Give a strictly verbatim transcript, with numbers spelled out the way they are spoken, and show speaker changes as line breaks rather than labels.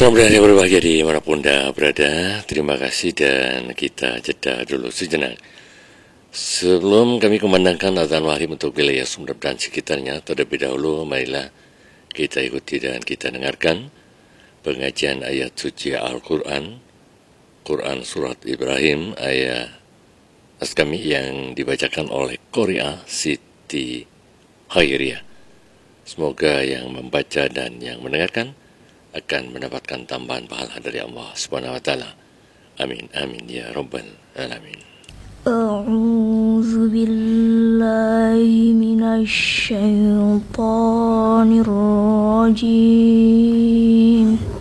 Selamat hari berbahagia dimanapun Anda berada. Terima kasih dan kita jeda dulu sejenak. Sebelum kami kumandangkan azan maghrib untuk wilayah Sumeneb dan sekitarnya, terlebih dahulu marilah kita ikuti dan kita dengarkan pengajian ayat suci Al-Quran, Quran Surat Ibrahim, ayat Askami yang dibacakan oleh Korea Siti Khairiyah. Semoga yang membaca dan yang mendengarkan akan mendapatkan tambahan pahala dari Allah Subhanahu wa taala. Amin amin ya rabbal alamin.
A'udzu billahi minasy syaithanir rajim.